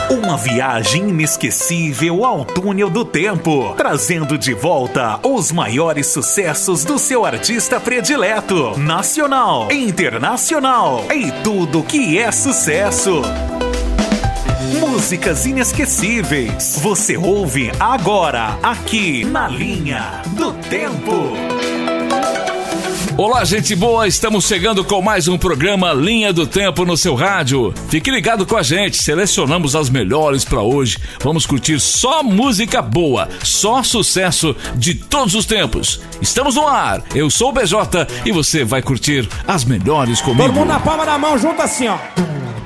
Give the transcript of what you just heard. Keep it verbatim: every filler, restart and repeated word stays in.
Uma viagem inesquecível ao túnel do tempo, trazendo de volta os maiores sucessos do seu artista predileto, nacional, internacional e tudo que é sucesso. Músicas inesquecíveis. Você ouve agora, aqui na Linha do Tempo. Olá, gente boa, estamos chegando com mais um programa Linha do Tempo no seu rádio. Fique ligado com a gente, selecionamos as melhores para hoje. Vamos curtir só música boa, só sucesso de todos os tempos. Estamos no ar, eu sou o B J e você vai curtir as melhores comigo. Todo mundo na palma da mão, junto assim, ó.